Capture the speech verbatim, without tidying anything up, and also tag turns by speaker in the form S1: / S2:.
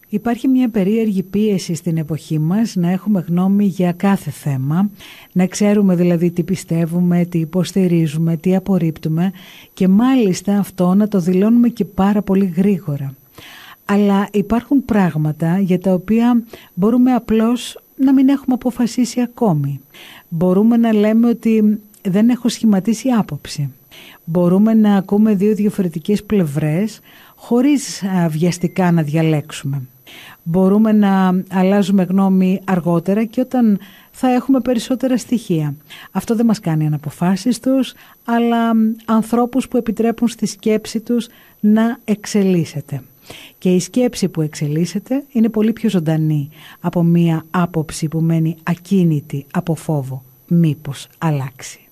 S1: Υπάρχει μια περίεργη πίεση στην εποχή μας να έχουμε γνώμη για κάθε θέμα, να ξέρουμε δηλαδή τι πιστεύουμε, τι υποστηρίζουμε, τι απορρίπτουμε και μάλιστα αυτό να το δηλώνουμε και πάρα πολύ γρήγορα. Αλλά υπάρχουν πράγματα για τα οποία μπορούμε απλώς να μην έχουμε αποφασίσει ακόμη. Μπορούμε να λέμε ότι δεν έχω σχηματίσει άποψη. Μπορούμε να ακούμε δύο διαφορετικές πλευρές χωρίς βιαστικά να διαλέξουμε. Μπορούμε να αλλάζουμε γνώμη αργότερα και όταν θα έχουμε περισσότερα στοιχεία. Αυτό δεν μας κάνει αναποφάσιστους, αλλά ανθρώπους που επιτρέπουν στη σκέψη τους να εξελίσσεται. Και η σκέψη που εξελίσσεται είναι πολύ πιο ζωντανή από μία άποψη που μένει ακίνητη από φόβο. Μήπως αλλάξει.